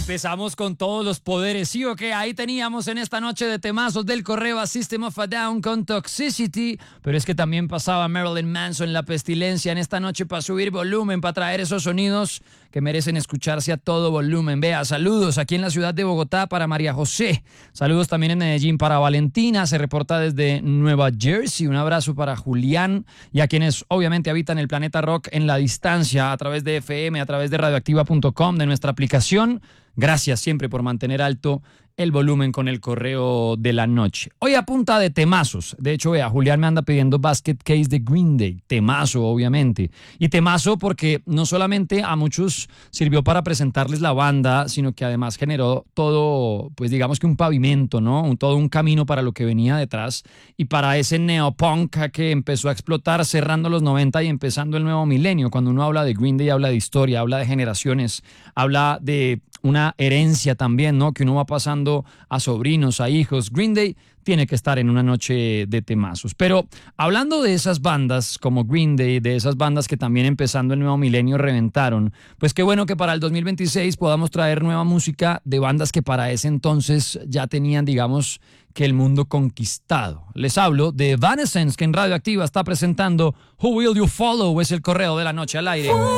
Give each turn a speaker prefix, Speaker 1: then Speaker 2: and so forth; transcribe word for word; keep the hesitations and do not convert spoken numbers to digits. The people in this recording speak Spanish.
Speaker 1: Empezamos con todos los poderes, ¿sí o qué? Ahí teníamos en esta noche de temazos del correo a System of a Down con Toxicity, pero es que también pasaba Marilyn Manson, La Pestilencia, en esta noche para subir volumen, para traer esos sonidos que merecen escucharse a todo volumen. Vea, saludos aquí en la ciudad de Bogotá para María José, saludos también en Medellín para Valentina, se reporta desde Nueva Jersey, un abrazo para Julián y a quienes obviamente habitan el planeta rock en la distancia a través de F M, a través de radioactiva punto com, de nuestra aplicación. Gracias siempre por mantener alto el volumen con el correo de la noche. Hoy a punta de temazos. De hecho, vea, Julián me anda pidiendo Basket Case de Green Day. Temazo, obviamente. Y temazo porque no solamente a muchos sirvió para presentarles la banda, sino que además generó todo, pues digamos que un pavimento, ¿no? Un, todo un camino para lo que venía detrás y para ese neopunk que empezó a explotar cerrando los noventa y empezando el nuevo milenio. Cuando uno habla de Green Day, habla de historia, habla de generaciones, habla de una herencia también, ¿no? Que uno va pasando a sobrinos, a hijos. Green Day tiene que estar en una noche de temazos. Pero hablando de esas bandas como Green Day, de esas bandas que también empezando el nuevo milenio reventaron, pues qué bueno que para el dos mil veintiséis podamos traer nueva música de bandas que para ese entonces ya tenían, digamos, que el mundo conquistado. Les hablo de Evanescence, que en Radioactiva está presentando Who Will You Follow, es el correo de la noche al aire.